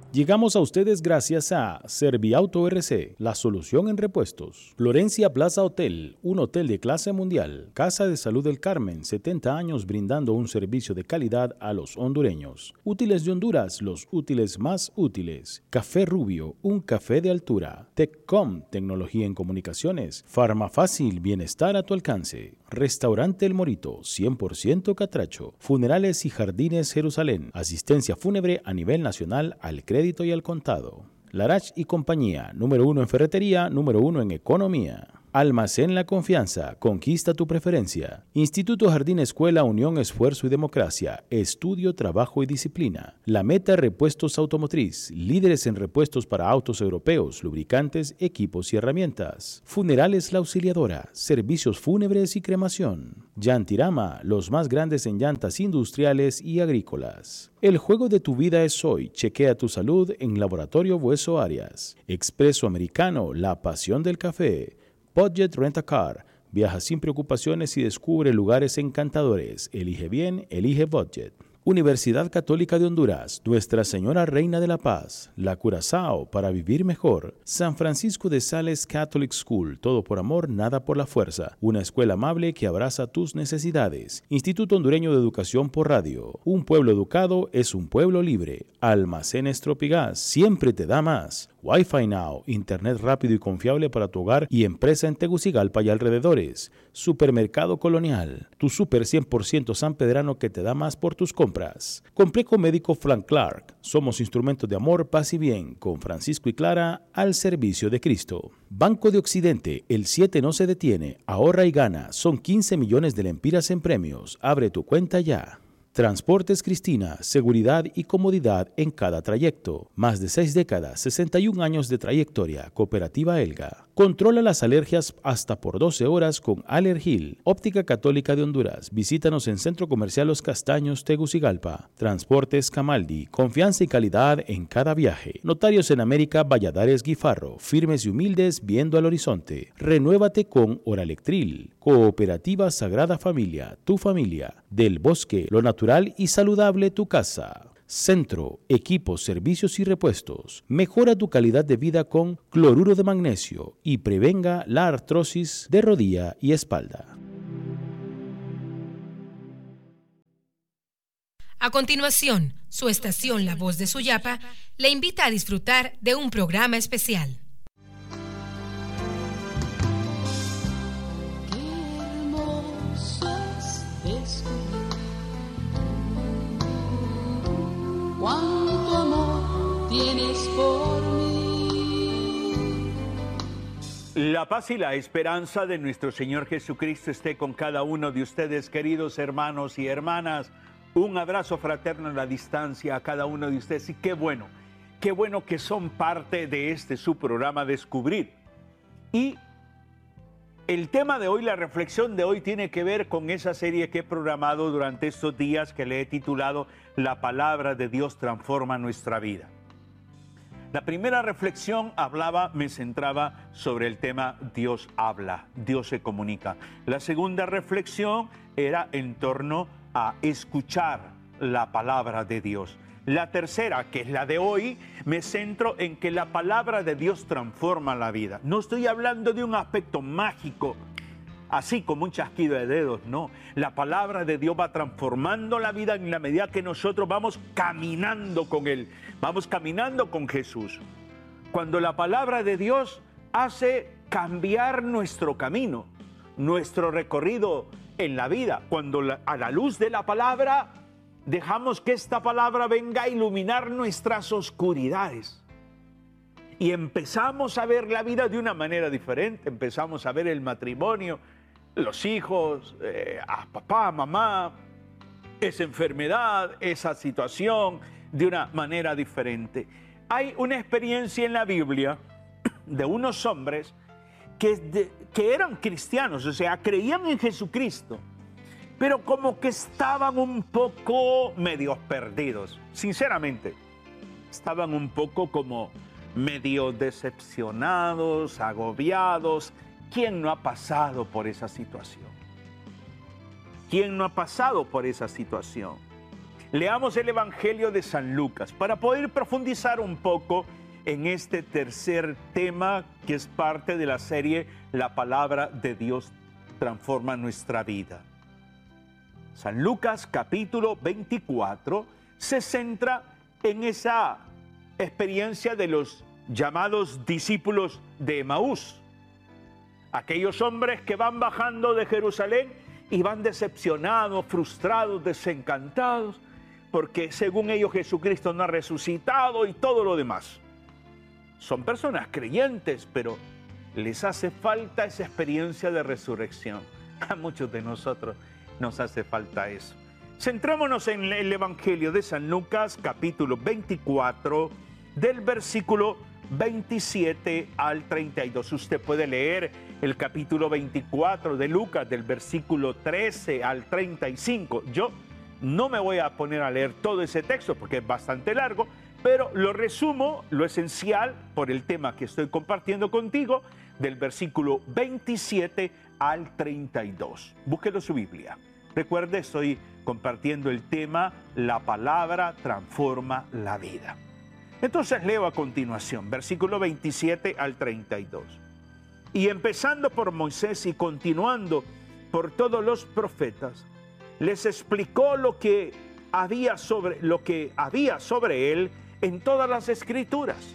Llegamos a ustedes gracias a Serviauto RC, la solución en repuestos. Florencia Plaza Hotel, un hotel de clase mundial. Casa de Salud del Carmen, 70 años brindando un servicio de calidad a los hondureños. Útiles de Honduras, los útiles más útiles. Café Rubio, un café de altura. Teccom, tecnología en comunicaciones. Farmafácil, bienestar a tu alcance. Restaurante El Morito, 100% catracho. Funerales y Jardines Jerusalén. Asistencia fúnebre a nivel nacional al crédito y al contado. Larach y compañía, número 1 en ferretería, número 1 en economía. Almacén La Confianza, conquista tu preferencia. Instituto Jardín Escuela Unión Esfuerzo y Democracia, estudio, trabajo y disciplina. La Meta Repuestos Automotriz, líderes en repuestos para autos europeos, lubricantes, equipos y herramientas. Funerales La Auxiliadora, servicios fúnebres y cremación. Yantirama, los más grandes en llantas industriales y agrícolas. El juego de tu vida es hoy. Chequea tu salud en Laboratorio Hueso Arias. Expreso Americano, la pasión del café. Budget Rent-A-Car. Viaja sin preocupaciones y descubre lugares encantadores. Elige bien, elige Budget. Universidad Católica de Honduras, Nuestra Señora Reina de la Paz, La Curazao, para vivir mejor. San Francisco de Sales Catholic School, todo por amor, nada por la fuerza. Una escuela amable que abraza tus necesidades. Instituto Hondureño de Educación por Radio. Un pueblo educado es un pueblo libre. Almacenes Tropigas, siempre te da más. Wi-Fi Now, internet rápido y confiable para tu hogar y empresa en Tegucigalpa y alrededores. Supermercado Colonial, tu super 100% sanpedrano que te da más por tus compras. Complejo Médico Frank Clark, somos instrumentos de amor, paz y bien, con Francisco y Clara al servicio de Cristo. Banco de Occidente, el 7 no se detiene, ahorra y gana, son 15 millones de lempiras en premios, abre tu cuenta ya. Transportes Cristina, seguridad y comodidad en cada trayecto. Más de 6 décadas, 61 años de trayectoria. Cooperativa Elga. Controla las alergias hasta por 12 horas con Allergil. Óptica Católica de Honduras. Visítanos en Centro Comercial Los Castaños, Tegucigalpa. Transportes Camaldi. Confianza y calidad en cada viaje. Notarios en América, Valladares Guifarro. Firmes y humildes viendo al horizonte. Renuévate con Oralectril. Cooperativa Sagrada Familia. Tu familia. Del Bosque, lo natural y saludable tu casa. Centro, equipos, servicios y repuestos. Mejora tu calidad de vida con cloruro de magnesio y prevenga la artrosis de rodilla y espalda. A continuación, su estación La Voz de Suyapa le invita a disfrutar de un programa especial. Cuánto amor tienes por mí. La paz y la esperanza de nuestro Señor Jesucristo esté con cada uno de ustedes, queridos hermanos y hermanas. Un abrazo fraterno a la distancia a cada uno de ustedes. Y qué bueno que son parte de este su programa Descubrir. Y el tema de hoy, la reflexión de hoy, tiene que ver con esa serie que he programado durante estos días que le he titulado La Palabra de Dios transforma nuestra vida. La primera reflexión me centraba sobre el tema Dios habla, Dios se comunica. La segunda reflexión era en torno a escuchar la palabra de Dios. La tercera, que es la de hoy, me centro en que la palabra de Dios transforma la vida. No estoy hablando de un aspecto mágico, así como un chasquido de dedos, no. La palabra de Dios va transformando la vida en la medida que nosotros vamos caminando con Él, vamos caminando con Jesús. Cuando la palabra de Dios hace cambiar nuestro camino, nuestro recorrido en la vida, cuando a la luz de la palabra dejamos que esta palabra venga a iluminar nuestras oscuridades. Y empezamos a ver la vida de una manera diferente. Empezamos a ver el matrimonio, los hijos, a papá, mamá, esa enfermedad, esa situación, de una manera diferente. Hay una experiencia en la Biblia de unos hombres que eran cristianos, o sea, creían en Jesucristo, pero como que estaban un poco medios perdidos, sinceramente. Estaban un poco como medio decepcionados, agobiados. ¿Quién no ha pasado por esa situación? ¿Quién no ha pasado por esa situación? Leamos el Evangelio de San Lucas para poder profundizar un poco en este tercer tema que es parte de la serie La Palabra de Dios transforma nuestra vida. San Lucas capítulo 24 se centra en esa experiencia de los llamados discípulos de Emaús. Aquellos hombres que van bajando de Jerusalén y van decepcionados, frustrados, desencantados, porque según ellos Jesucristo no ha resucitado y todo lo demás. Son personas creyentes, pero les hace falta esa experiencia de resurrección. A muchos de nosotros nos hace falta eso. Centrémonos en el Evangelio de San Lucas, capítulo 24, del versículo 27 al 32. Usted puede leer el capítulo 24 de Lucas, del versículo 13 al 35. Yo no me voy a poner a leer todo ese texto porque es bastante largo, pero lo resumo, lo esencial, por el tema que estoy compartiendo contigo, del versículo 27 al 32. Búsquelo en su Biblia. Recuerde, estoy compartiendo el tema La palabra transforma la vida. Entonces leo a continuación, versículo 27 al 32. Y empezando por Moisés y continuando por todos los profetas, les explicó lo que había sobre él en todas las escrituras.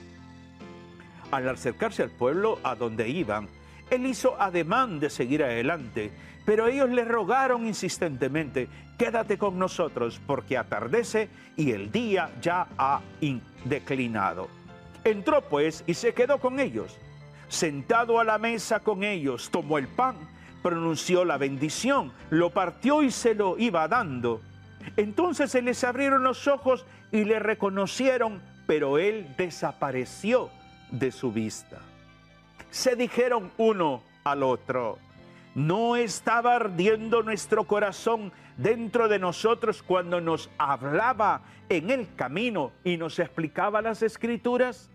Al acercarse al pueblo a donde iban, él hizo ademán de seguir adelante, pero ellos le rogaron insistentemente: quédate con nosotros porque atardece y el día ya ha declinado. Entró pues y se quedó con ellos. Sentado a la mesa con ellos, tomó el pan, pronunció la bendición, lo partió y se lo iba dando. Entonces se les abrieron los ojos y le reconocieron, pero él desapareció de su vista. Se dijeron uno al otro: ¿no estaba ardiendo nuestro corazón dentro de nosotros cuando nos hablaba en el camino y nos explicaba las Escrituras?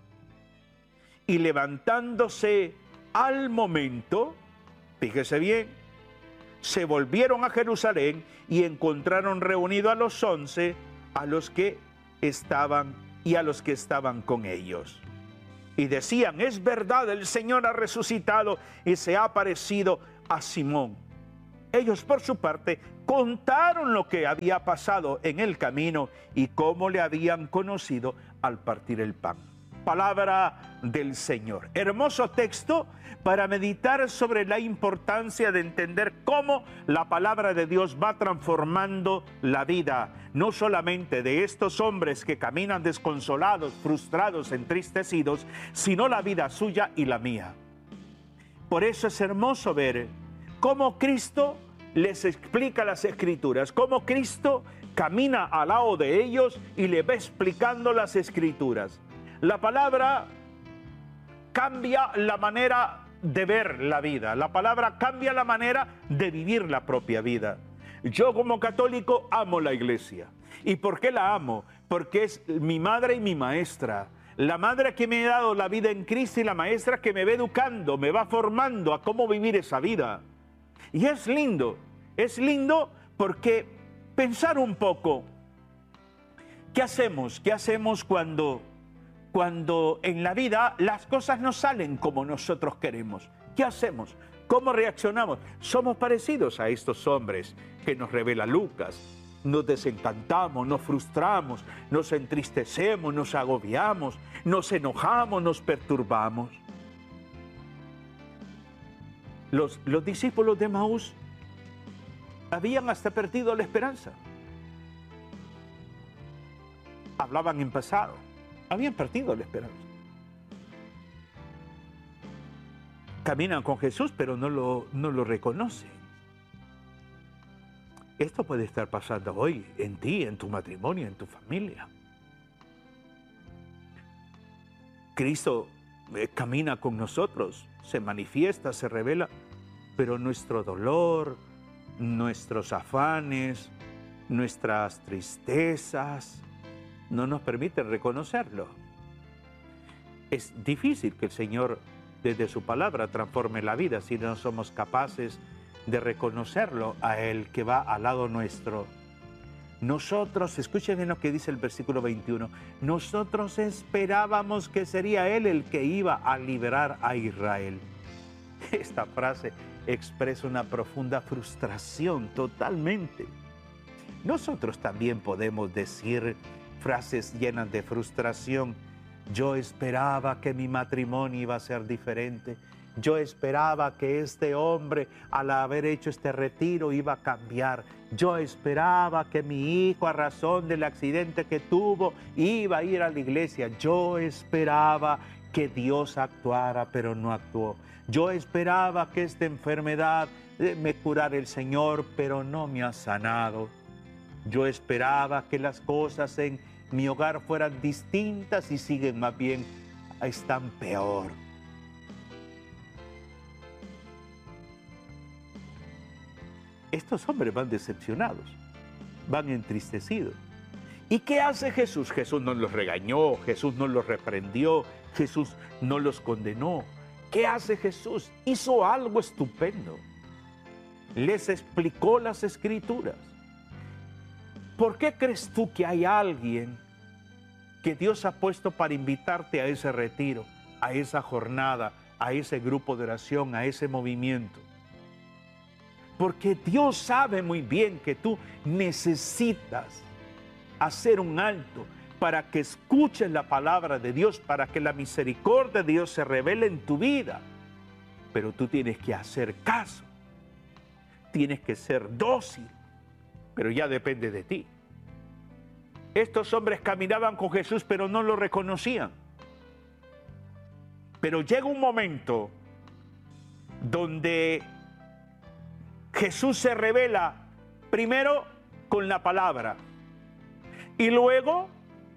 Y levantándose al momento, fíjese bien, se volvieron a Jerusalén y encontraron reunidos a los 11, a los que estaban con ellos. Y decían: es verdad, el Señor ha resucitado y se ha aparecido a Simón. Ellos por su parte contaron lo que había pasado en el camino y cómo le habían conocido al partir el pan. Palabra del Señor. Hermoso texto para meditar sobre la importancia de entender cómo la palabra de Dios va transformando la vida, no solamente de estos hombres que caminan desconsolados, frustrados, entristecidos, sino la vida suya y la mía. Por eso es hermoso ver cómo Cristo les explica las Escrituras, cómo Cristo camina al lado de ellos y les va explicando las Escrituras. La palabra cambia la manera de ver la vida. La palabra cambia la manera de vivir la propia vida. Yo como católico amo la iglesia. ¿Y por qué la amo? Porque es mi madre y mi maestra. La madre que me ha dado la vida en Cristo y la maestra que me va educando, me va formando a cómo vivir esa vida. Y es lindo porque pensar un poco, ¿qué hacemos? ¿Qué hacemos cuando en la vida las cosas no salen como nosotros queremos? ¿Qué hacemos? ¿Cómo reaccionamos? Somos parecidos a estos hombres que nos revela Lucas. Nos desencantamos, nos frustramos, nos entristecemos, nos agobiamos, nos enojamos, nos perturbamos. Los discípulos de Emaús habían hasta perdido la esperanza. Hablaban en pasado. Habían perdido la esperanza. Caminan con Jesús, pero no lo reconocen. Esto puede estar pasando hoy en ti, en tu matrimonio, en tu familia. Cristo camina con nosotros, se manifiesta, se revela, pero nuestro dolor, nuestros afanes, nuestras tristezas, no nos permiten reconocerlo. Es difícil que el Señor, desde su palabra, transforme la vida si no somos capaces de reconocerlo a Él que va al lado nuestro. Nosotros, escuchen bien lo que dice el versículo 21, nosotros esperábamos que sería Él el que iba a liberar a Israel. Esta frase expresa una profunda frustración totalmente. Nosotros también podemos decir frases llenas de frustración. Yo esperaba que mi matrimonio iba a ser diferente. Yo esperaba que este hombre, al haber hecho este retiro, iba a cambiar. Yo esperaba que mi hijo, a razón del accidente que tuvo, iba a ir a la iglesia. Yo esperaba que Dios actuara, pero no actuó. Yo esperaba que esta enfermedad me curara el Señor, pero no me ha sanado. Yo esperaba que las cosas en mi hogar fueran distintas y siguen más bien, están peor. Estos hombres van decepcionados, van entristecidos. ¿Y qué hace Jesús? Jesús no los regañó, Jesús no los reprendió, Jesús no los condenó. ¿Qué hace Jesús? Hizo algo estupendo. Les explicó las Escrituras. ¿Por qué crees tú que hay alguien que Dios ha puesto para invitarte a ese retiro, a esa jornada, a ese grupo de oración, a ese movimiento? Porque Dios sabe muy bien que tú necesitas hacer un alto para que escuches la palabra de Dios, para que la misericordia de Dios se revele en tu vida. Pero tú tienes que hacer caso, tienes que ser dócil, pero ya depende de ti. Estos hombres caminaban con Jesús, pero no lo reconocían. Pero llega un momento donde Jesús se revela primero con la palabra y luego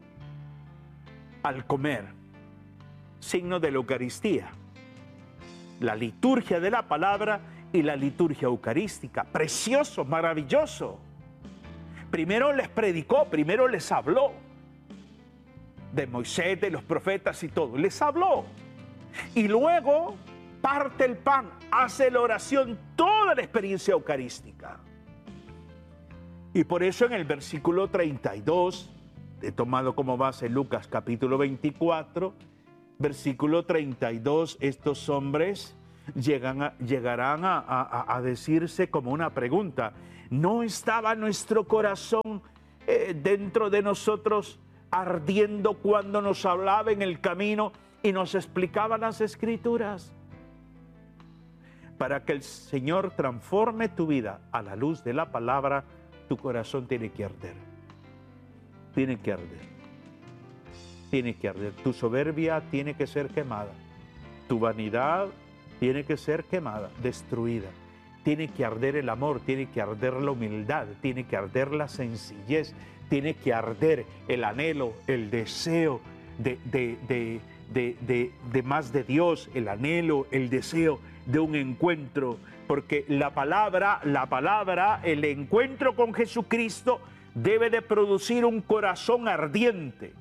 al comer, signo de la Eucaristía, la liturgia de la palabra y la liturgia eucarística. Precioso, maravilloso. Primero les predicó, primero les habló de Moisés, de los profetas y todo, les habló. Y luego parte el pan, hace la oración, toda la experiencia eucarística. Y por eso en el versículo 32, he tomado como base Lucas capítulo 24, versículo 32, estos hombres llegarán a decirse como una pregunta: ¿no estaba nuestro corazón dentro de nosotros ardiendo cuando nos hablaba en el camino y nos explicaba las Escrituras? Para que el Señor transforme tu vida a la luz de la palabra, tu corazón tiene que arder. Tiene que arder. Tiene que arder. Tu soberbia tiene que ser quemada. Tu vanidad tiene que ser quemada, destruida. Tiene que arder el amor, tiene que arder la humildad, tiene que arder la sencillez, tiene que arder el anhelo, el deseo de más de Dios, el anhelo, el deseo de un encuentro, porque la palabra, el encuentro con Jesucristo debe de producir un corazón ardiente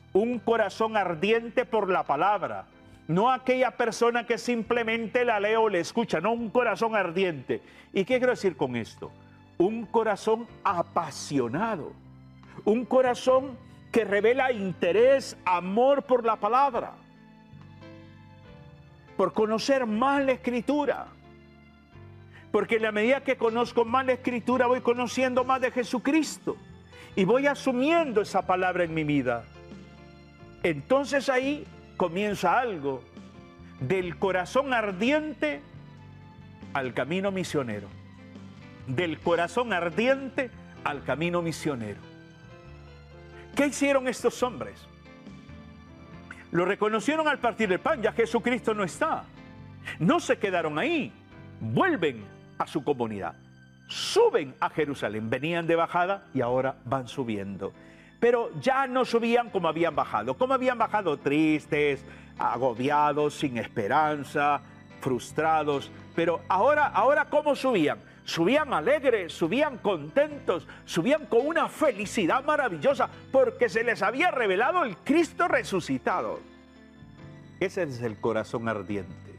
por la palabra. No aquella persona que simplemente la lee o le escucha, no, un corazón ardiente. ¿Y qué quiero decir con esto? Un corazón apasionado, un corazón que revela interés, amor por la palabra, por conocer más la Escritura. Porque en la medida que conozco más la Escritura, voy conociendo más de Jesucristo y voy asumiendo esa palabra en mi vida. Entonces ahí comienza algo, del corazón ardiente al camino misionero. Del corazón ardiente al camino misionero. ¿Qué hicieron estos hombres? Lo reconocieron al partir el pan, ya Jesucristo no está. No se quedaron ahí, vuelven a su comunidad, suben a Jerusalén, venían de bajada y ahora van subiendo. Pero ya no subían como habían bajado. Como habían bajado, tristes, agobiados, sin esperanza, frustrados. Pero ahora ¿cómo subían? Subían alegres, subían contentos, subían con una felicidad maravillosa, porque se les había revelado el Cristo resucitado. Ese es el corazón ardiente.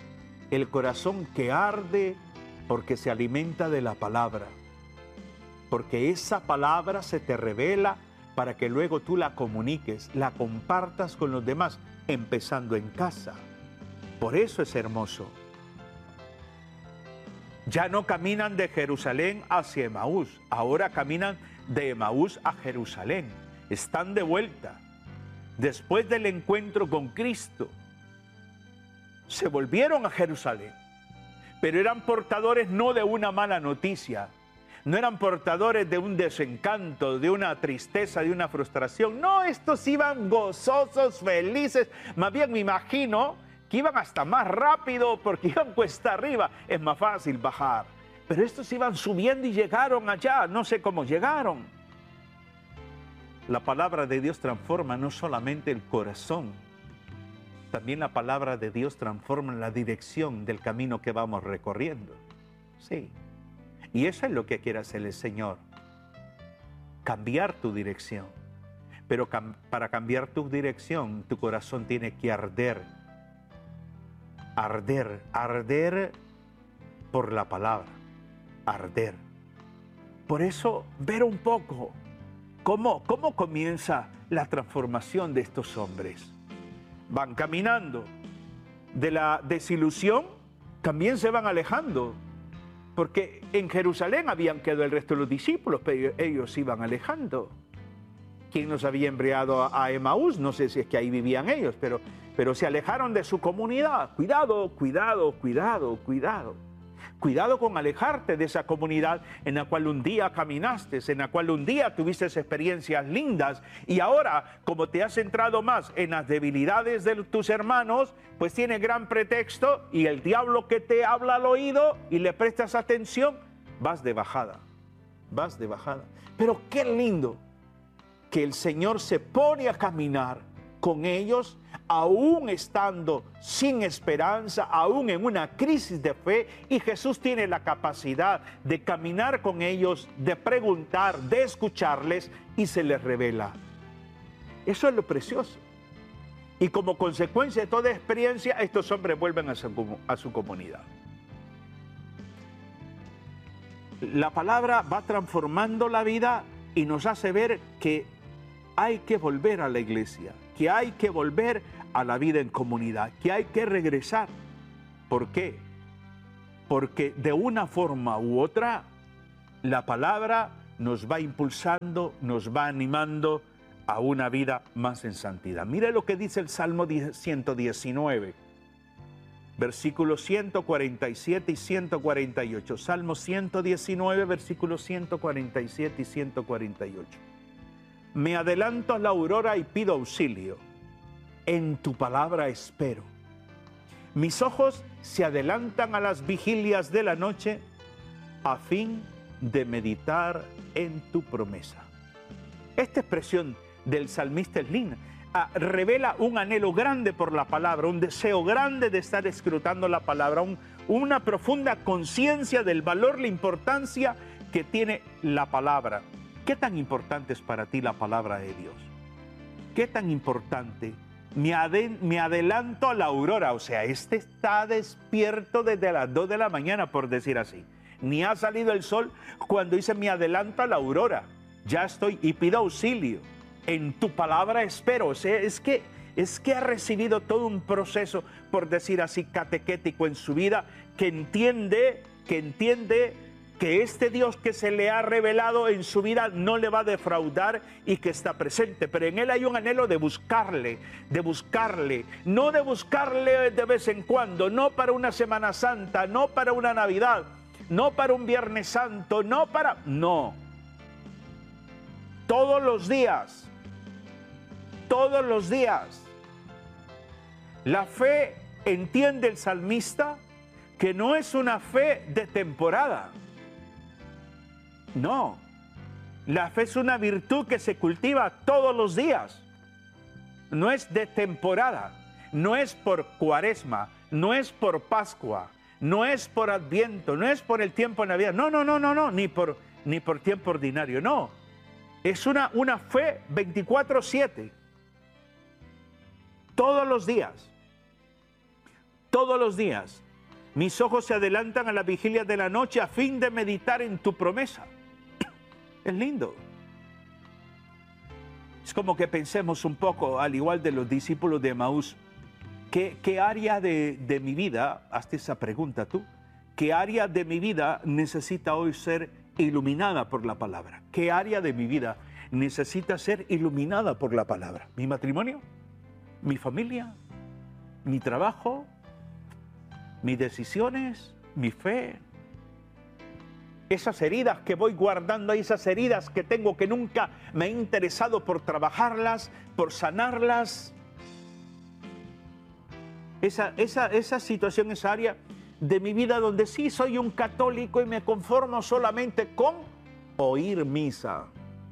El corazón que arde porque se alimenta de la palabra. porque esa palabra se te revela para que luego tú la comuniques, la compartas con los demás, empezando en casa. Por eso es hermoso. Ya no caminan de Jerusalén hacia Emaús, ahora caminan de Emaús a Jerusalén. Están de vuelta. Después del encuentro con Cristo, se volvieron a Jerusalén, pero eran portadores no de una mala noticia, no eran portadores de un desencanto, de una tristeza, de una frustración. No, estos iban gozosos, felices. Más bien me imagino que iban hasta más rápido porque iban cuesta arriba. Es más fácil bajar. Pero estos iban subiendo y llegaron allá. No sé cómo llegaron. La palabra de Dios transforma no solamente el corazón, también la palabra de Dios transforma la dirección del camino que vamos recorriendo. Sí. Y eso es lo que quiere hacer el Señor. Cambiar tu dirección. Pero para cambiar tu dirección, tu corazón tiene que arder. Arder, arder por la palabra. Arder. Por eso, ver un poco cómo comienza la transformación de estos hombres. Van caminando. De la desilusión también se van alejando. Porque en Jerusalén habían quedado el resto de los discípulos, pero ellos iban alejando. ¿Quién nos había enviado a Emaús? No sé si es que ahí vivían ellos, pero se alejaron de su comunidad. Cuidado, cuidado, cuidado, cuidado. Cuidado con alejarte de esa comunidad en la cual un día caminaste, en la cual un día tuviste experiencias lindas y ahora, como te has centrado más en las debilidades de tus hermanos, pues tiene gran pretexto y el diablo que te habla al oído y le prestas atención, vas de bajada, vas de bajada. Pero qué lindo que el Señor se pone a caminar con ellos, aún estando sin esperanza, aún en una crisis de fe, y Jesús tiene la capacidad de caminar con ellos, de preguntar, de escucharles, y se les revela. Eso es lo precioso. Y como consecuencia de toda experiencia, estos hombres vuelven a su comunidad. La palabra va transformando la vida y nos hace ver que hay que volver a la iglesia, que hay que volver a la vida en comunidad, que hay que regresar. ¿Por qué? Porque de una forma u otra, la palabra nos va impulsando, nos va animando a una vida más en santidad. Mire lo que dice el Salmo 119, versículos 147 y 148. Salmo 119, versículos 147 y 148. Me adelanto a la aurora y pido auxilio. En tu palabra espero. Mis ojos se adelantan a las vigilias de la noche a fin de meditar en tu promesa. Esta expresión del salmista es linda. Revela un anhelo grande por la palabra, un deseo grande de estar escrutando la palabra, una profunda conciencia del valor, la importancia que tiene la palabra. ¿Qué tan importante es para ti la palabra de Dios? ¿Qué tan importante? Me adelanto a la aurora, o sea, este está despierto desde las 2 de la mañana, por decir así. Ni ha salido el sol cuando dice me adelanto a la aurora. Ya estoy y pido auxilio. En tu palabra espero. O sea, es que ha recibido todo un proceso, por decir así, catequético en su vida, que entiende que este Dios que se le ha revelado en su vida no le va a defraudar y que está presente. Pero en él hay un anhelo de buscarle, no de buscarle de vez en cuando, no para una Semana Santa, no para una Navidad, no para un Viernes Santo, no. Todos los días. La fe, entiende el salmista, que no es una fe de temporada. No, la fe es una virtud que se cultiva todos los días. No es de temporada, no es por Cuaresma, no es por Pascua, no es por Adviento, no es por el tiempo de Navidad. No, ni por tiempo ordinario, no. Es una fe 24/7. Todos los días. Todos los días. Mis ojos se adelantan a la vigilia de la noche a fin de meditar en tu promesa. Es lindo. Es como que pensemos un poco, al igual de los discípulos de Emaús, ¿qué área de mi vida, hazte esa pregunta tú, qué área de mi vida necesita hoy ser iluminada por la palabra? ¿Qué área de mi vida necesita ser iluminada por la palabra? ¿Mi matrimonio? ¿Mi familia? ¿Mi trabajo? ¿Mis decisiones? ¿Mi fe? Esas heridas que voy guardando, esas heridas que tengo que nunca me he interesado por trabajarlas, por sanarlas. Esa situación, esa área de mi vida donde sí soy un católico y me conformo solamente con oír misa.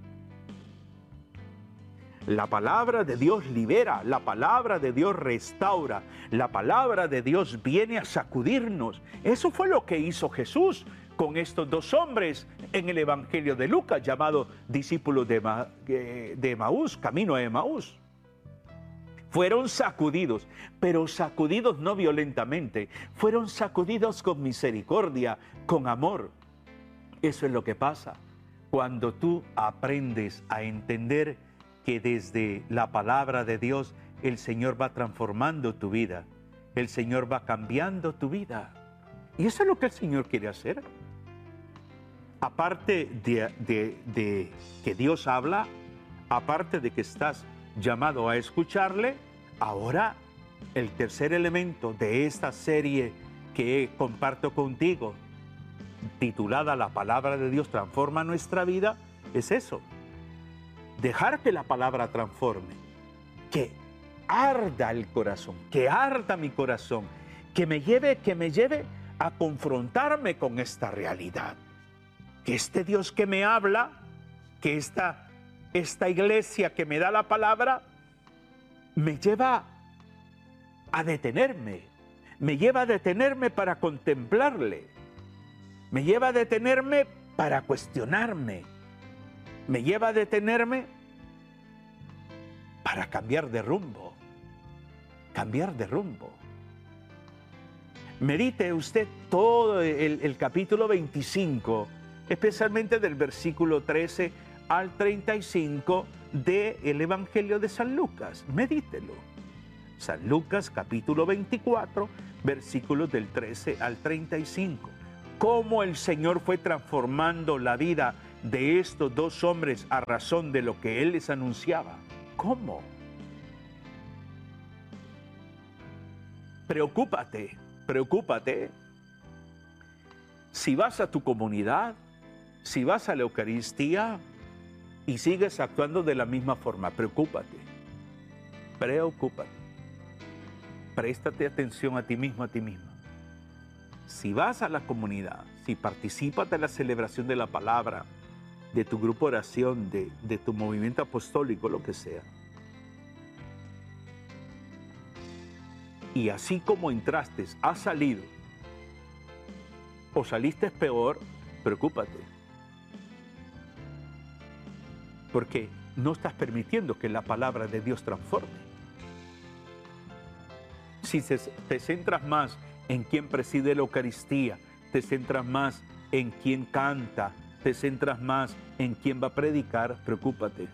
La palabra de Dios libera, la palabra de Dios restaura, la palabra de Dios viene a sacudirnos. Eso fue lo que hizo Jesús con estos dos hombres en el Evangelio de Lucas, llamados discípulos de Emaús, camino a Emaús. Fueron sacudidos, pero sacudidos no violentamente, fueron sacudidos con misericordia, con amor. Eso es lo que pasa cuando tú aprendes a entender que desde la palabra de Dios el Señor va transformando tu vida, el Señor va cambiando tu vida. Y eso es lo que el Señor quiere hacer. Aparte de que Dios habla, aparte de que estás llamado a escucharle, ahora el tercer elemento de esta serie que comparto contigo, titulada La palabra de Dios transforma nuestra vida, es eso. Dejar que la palabra transforme, que arda el corazón, que arda mi corazón, que me lleve a confrontarme con esta realidad. Que este Dios que me habla, que esta iglesia que me da la palabra, me lleva a detenerme, me lleva a detenerme para contemplarle, me lleva a detenerme para cuestionarme, me lleva a detenerme para cambiar de rumbo, Medite usted todo el capítulo 25, especialmente del versículo 13 al 35 del Evangelio de San Lucas. Medítelo. San Lucas capítulo 24, versículos del 13 al 35. Cómo el Señor fue transformando la vida de estos dos hombres a razón de lo que Él les anunciaba. ¿Cómo? Preocúpate. Si vas a tu comunidad, si vas a la Eucaristía y sigues actuando de la misma forma, preocúpate. Préstate atención a ti mismo, a ti misma. Si vas a la comunidad, si participas de la celebración de la palabra, de tu grupo de oración, de tu movimiento apostólico, lo que sea, y así como entraste, has salido, o saliste peor, preocúpate. Porque no estás permitiendo que la palabra de Dios transforme. Si te centras más en quien preside la Eucaristía, te centras más en quien canta, te centras más en quien va a predicar, preocúpate.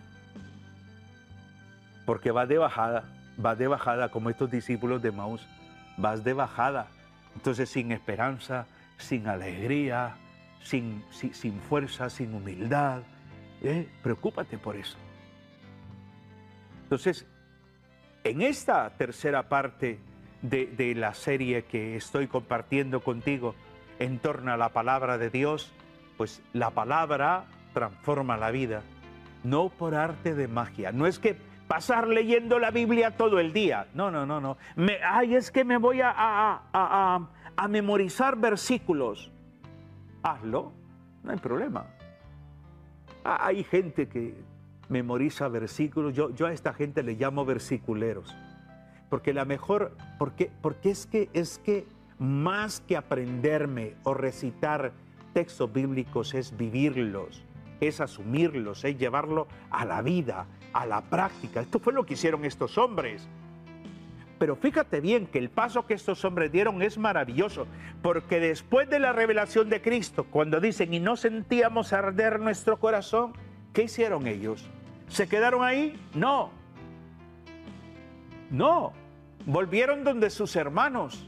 Porque vas de bajada como estos discípulos de Emaús, vas de bajada. Entonces sin esperanza, sin alegría, sin fuerza, sin humildad. Preocúpate por eso. Entonces, en esta tercera parte de la serie que estoy compartiendo contigo en torno a la palabra de Dios, pues la palabra transforma la vida, no por arte de magia. No es que pasar leyendo la Biblia todo el día. No. Es que me voy a memorizar versículos. Hazlo, no hay problema. Hay gente que memoriza versículos. Yo a esta gente le llamo versiculeros. Porque es que más que aprenderme o recitar textos bíblicos es vivirlos, es asumirlos, es llevarlo a la vida, a la práctica. Esto fue lo que hicieron estos hombres. Pero fíjate bien que el paso que estos hombres dieron es maravilloso, porque después de la revelación de Cristo, cuando dicen, y no sentíamos arder nuestro corazón, ¿qué hicieron ellos? ¿Se quedaron ahí? No. No. Volvieron donde sus hermanos.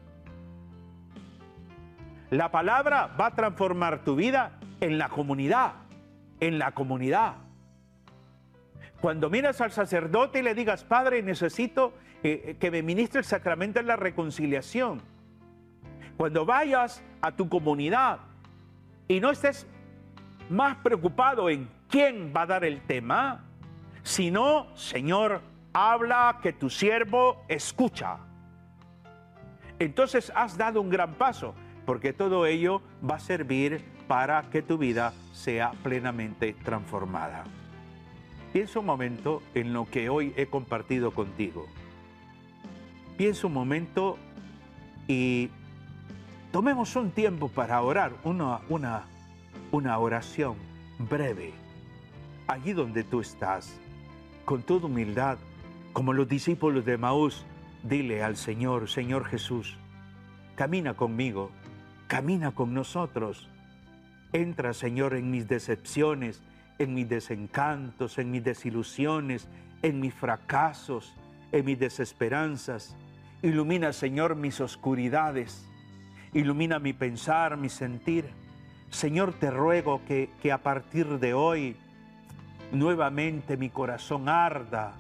La palabra va a transformar tu vida en la comunidad. En la comunidad. Cuando miras al sacerdote y le digas, Padre, necesito que me ministre el sacramento de la reconciliación. Cuando vayas a tu comunidad y no estés más preocupado en quién va a dar el tema, sino, Señor, habla, que tu siervo escucha. Entonces has dado un gran paso, porque todo ello va a servir para que tu vida sea plenamente transformada. Piensa un momento en lo que hoy he compartido contigo. Piensa un momento y tomemos un tiempo para orar, una oración breve. Allí donde tú estás, con toda humildad, como los discípulos de Emaús, dile al Señor, Señor Jesús, camina conmigo, camina con nosotros. Entra, Señor, en mis decepciones, en mis desencantos, en mis desilusiones, en mis fracasos, en mis desesperanzas. Ilumina, Señor, mis oscuridades. Ilumina mi pensar, mi sentir. Señor, te ruego que a partir de hoy nuevamente mi corazón arda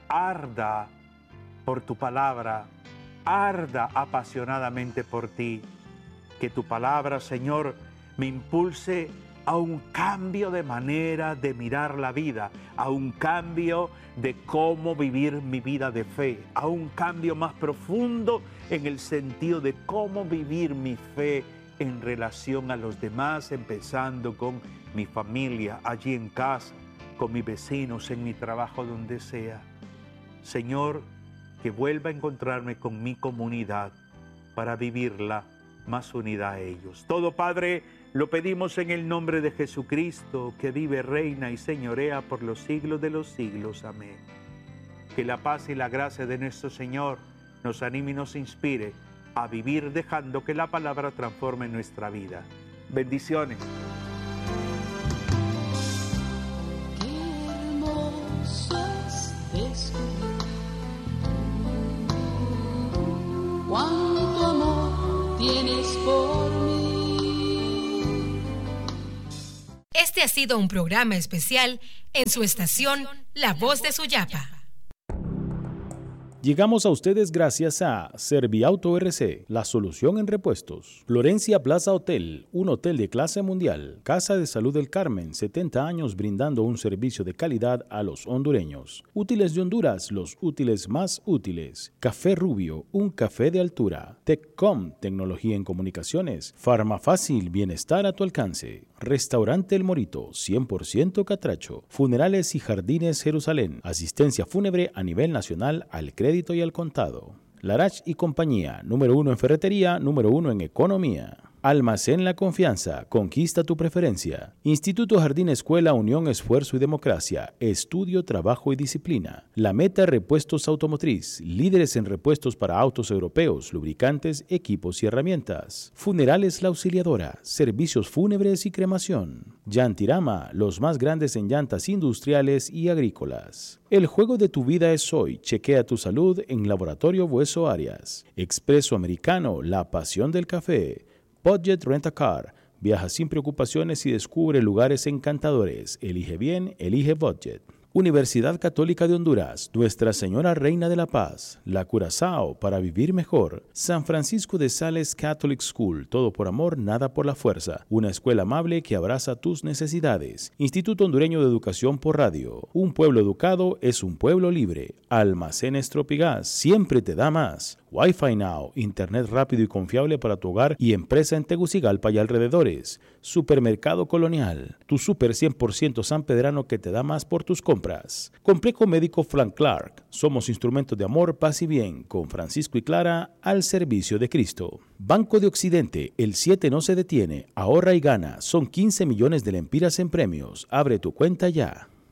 por tu palabra, arda apasionadamente por ti. Que tu palabra, Señor, me impulse a un cambio de manera de mirar la vida, a un cambio de cómo vivir mi vida de fe, a un cambio más profundo en el sentido de cómo vivir mi fe en relación a los demás, empezando con mi familia, allí en casa, con mis vecinos, en mi trabajo, donde sea. Señor, que vuelva a encontrarme con mi comunidad para vivirla más unida a ellos. Todo, Padre, lo pedimos en el nombre de Jesucristo, que vive, reina y señorea por los siglos de los siglos. Amén. Que la paz y la gracia de nuestro Señor nos anime y nos inspire a vivir dejando que la palabra transforme nuestra vida. Bendiciones. Qué hermoso es descubrir cuánto amor tienes por mí. Este ha sido un programa especial en su estación La Voz de Suyapa. Llegamos a ustedes gracias a Serviauto RC, la solución en repuestos. Florencia Plaza Hotel, un hotel de clase mundial. Casa de Salud del Carmen, 70 años brindando un servicio de calidad a los hondureños. Útiles de Honduras, los útiles más útiles. Café Rubio, un café de altura. Teccom, tecnología en comunicaciones. Farmafácil, bienestar a tu alcance. Restaurante El Morito, 100% catracho. Funerales y Jardines Jerusalén. Asistencia fúnebre a nivel nacional al crédito y al contado. Larach y compañía, número 1 en ferretería, número 1 en economía. Almacén La Confianza, conquista tu preferencia. Instituto Jardín Escuela Unión Esfuerzo y Democracia, estudio, trabajo y disciplina. La Meta Repuestos Automotriz, líderes en repuestos para autos europeos, lubricantes, equipos y herramientas. Funerales La Auxiliadora, servicios fúnebres y cremación. Llantirama, los más grandes en llantas industriales y agrícolas. El juego de tu vida es hoy, chequea tu salud en Laboratorio Bueso Arias. Expreso Americano, la pasión del café. Budget Rent-A-Car. Viaja sin preocupaciones y descubre lugares encantadores. Elige bien, elige Budget. Universidad Católica de Honduras, Nuestra Señora Reina de la Paz, La Curazao, para vivir mejor. San Francisco de Sales Catholic School, todo por amor, nada por la fuerza. Una escuela amable que abraza tus necesidades. Instituto Hondureño de Educación por Radio. Un pueblo educado es un pueblo libre. Almacenes Tropigas, siempre te da más. Wi-Fi Now, internet rápido y confiable para tu hogar y empresa en Tegucigalpa y alrededores. Supermercado Colonial, tu super 100% sanpedrano que te da más por tus compras. Complejo Médico Frank Clark, somos instrumentos de amor, paz y bien, con Francisco y Clara al servicio de Cristo. Banco de Occidente, el 7 no se detiene, ahorra y gana, son 15 millones de lempiras en premios, abre tu cuenta ya.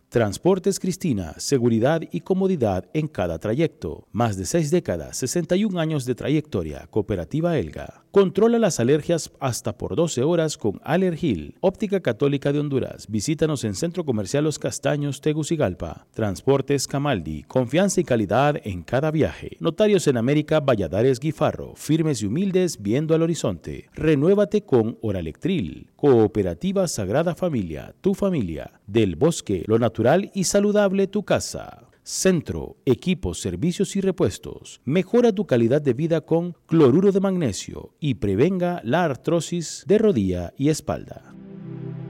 Transportes Cristina, seguridad y comodidad en cada trayecto. Más de 6 décadas, 61 años de trayectoria. Cooperativa Elga. Controla las alergias hasta por 12 horas con Alergil. Óptica Católica de Honduras. Visítanos en Centro Comercial Los Castaños, Tegucigalpa. Transportes Camaldi. Confianza y calidad en cada viaje. Notarios en América, Valladares Guifarro. Firmes y humildes viendo al horizonte. Renuévate con Oralectril. Cooperativa Sagrada Familia. Tu familia. Del Bosque, lo natural y saludable, tu casa. Centro, equipos, servicios y repuestos. Mejora tu calidad de vida con cloruro de magnesio y prevenga la artrosis de rodilla y espalda.